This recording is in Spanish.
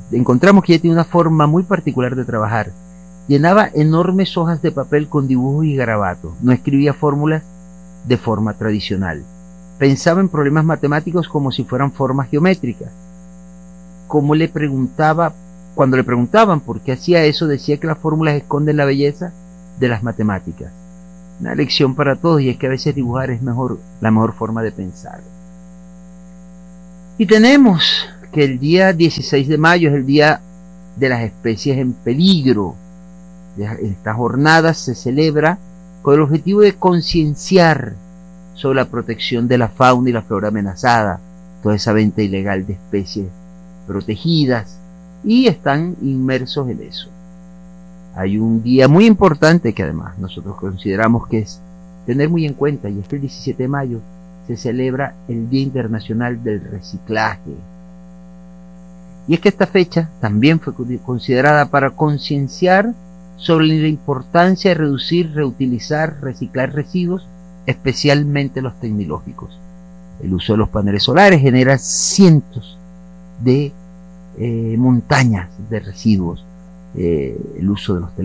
encontramos que ella tiene una forma muy particular de trabajar. Llenaba enormes hojas de papel con dibujos y garabatos. No escribía fórmulas de forma tradicional. Pensaba en problemas matemáticos como si fueran formas geométricas. Cuando le preguntaban por qué hacía eso, decía que las fórmulas esconden la belleza de las matemáticas. Una lección para todos, y es que a veces dibujar es la mejor forma de pensar. Y tenemos que el día 16 de mayo es el Día de las Especies en Peligro. Esta jornada se celebra con el objetivo de concienciar sobre la protección de la fauna y la flora amenazada, toda esa venta ilegal de especies protegidas, y están inmersos en eso. Hay un día muy importante que además nosotros consideramos que es tener muy en cuenta, y es que el 17 de mayo se celebra el Día Internacional del Reciclaje. Y es que esta fecha también fue considerada para concienciar sobre la importancia de reducir, reutilizar, reciclar residuos, especialmente los tecnológicos. El uso de los paneles solares genera cientos de montañas de residuos. El uso de los teléfonos